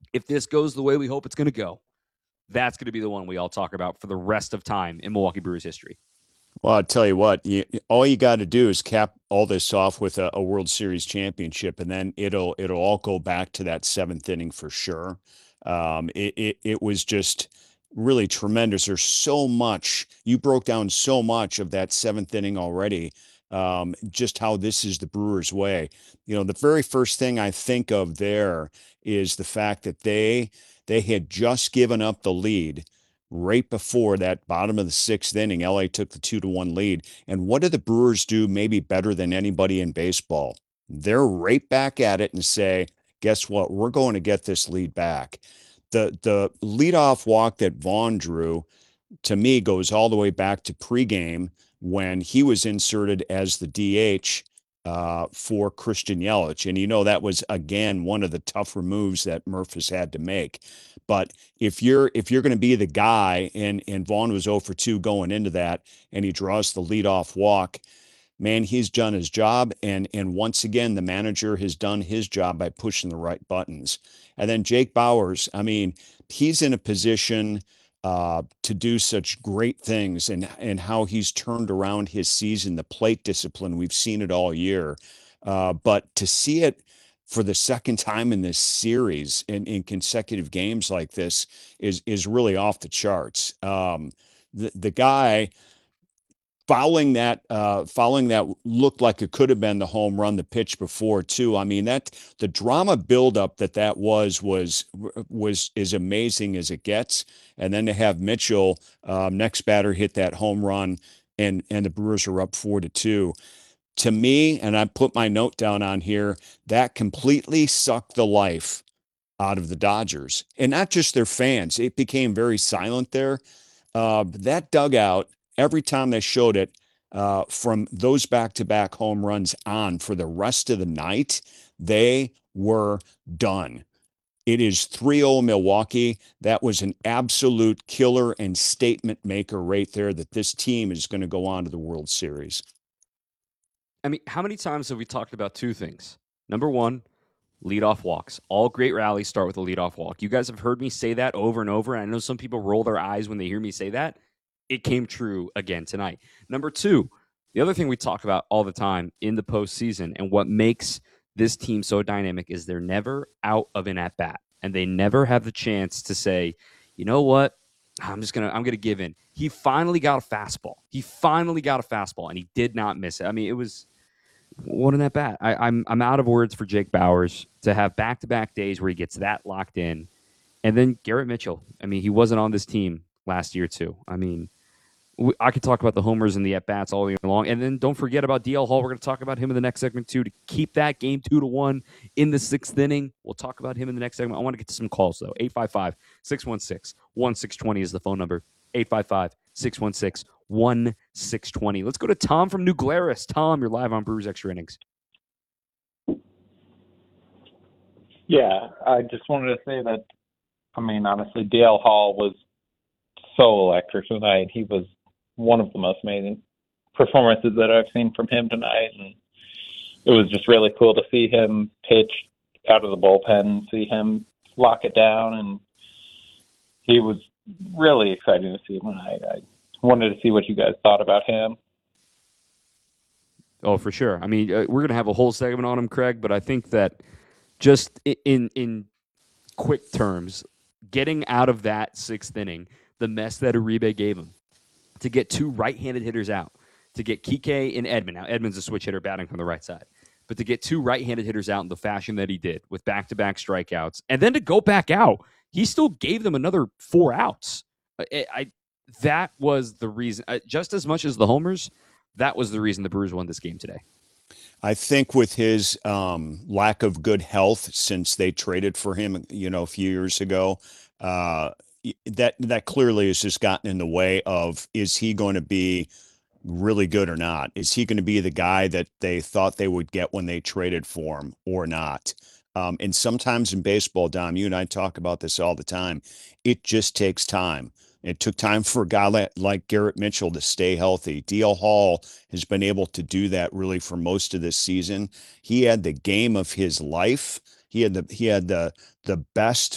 If this goes the way we hope it's going to go, that's going to be the one we all talk about for the rest of time in Milwaukee Brewers history. Well, I'll tell you what, all you got to do is cap all this off with a World Series championship, and then it'll all go back to that seventh inning for sure. It was just really tremendous. There's so much you broke down so much of that seventh inning already. Just how this is the Brewers' way. The very first thing I think of there is the fact that they had just given up the lead right before that bottom of the sixth inning. LA took the 2-1 lead. And what do the Brewers do maybe better than anybody in baseball? They're right back at it and say, guess what? We're going to get this lead back. The leadoff walk that Vaughn drew, to me, goes all the way back to pregame when he was inserted as the DH for Christian Yelich. And that was again one of the tougher moves that Murph has had to make. But if you're going to be the guy, and Vaughn was 0 for 2 going into that, and he draws the leadoff walk, man, he's done his job. And once again, the manager has done his job by pushing the right buttons. And then Jake Bauers, I mean, he's in a position to do such great things, and how he's turned around his season, the plate discipline. We've seen it all year. But to see it for the second time in this series in consecutive games like this is really off the charts. The guy fouling that looked like it could have been the home run the pitch before too. I mean, that the drama buildup that was as amazing as it gets. And then to have Mitchell, next batter, hit that home run, and the Brewers are up 4-2. To me, and I put my note down on here, that completely sucked the life out of the Dodgers, and not just their fans. It became very silent there. That dugout, every time they showed it, from those back-to-back home runs on for the rest of the night, they were done. It is 3-0 Milwaukee. That was an absolute killer and statement maker right there, that this team is going to go on to the World Series. I mean, how many times have we talked about two things? Number one, leadoff walks. All great rallies start with a leadoff walk. You guys have heard me say that over and over. And I know some people roll their eyes when they hear me say that. It came true again tonight. Number two, the other thing we talk about all the time in the postseason, and what makes this team so dynamic, is they're never out of an at bat, and they never have the chance to say, you know what, I'm gonna give in. He finally got a fastball. And he did not miss it. I mean, it was, what an at bat. I'm out of words for Jake Bauers to have back-to-back days where he gets that locked in. And then Garrett Mitchell. I mean, he wasn't on this team last year too. I mean, I could talk about the homers and the at-bats all year long. And then don't forget about DL Hall. We're going to talk about him in the next segment too, to keep that game 2-1 in the sixth inning. We'll talk about him in the next segment. I want to get to some calls, though. 855-616-1620 is the phone number. 855-616-1620. Let's go to Tom from New Glarus. Tom, you're live on Brewers Extra Innings. Yeah, I just wanted to say that, I mean, honestly, Dale Hall was so electric tonight. He was one of the most amazing performances that I've seen from him tonight, and it was just really cool to see him pitch out of the bullpen, see him lock it down, and he was really exciting to see tonight. I wanted to see what you guys thought about him. Oh, for sure. I mean, we're going to have a whole segment on him, Craig, but I think that just in quick terms, getting out of that sixth inning, the mess that Uribe gave him, to get two right-handed hitters out, to get Kike and Edman. Now, Edman's a switch hitter batting from the right side. But to get two right-handed hitters out in the fashion that he did with back-to-back strikeouts, and then to go back out, he still gave them another 4 outs. That was the reason. Just as much as the homers, that was the reason the Brewers won this game today. I think with his lack of good health since they traded for him, a few years ago, that clearly has just gotten in the way of, is he going to be really good or not? Is he going to be the guy that they thought they would get when they traded for him or not? And sometimes in baseball, Dom, you and I talk about this all the time. It just takes time. It took time for a guy like Garrett Mitchell to stay healthy. DL Hall has been able to do that really for most of this season. He had the game of his life. He had the best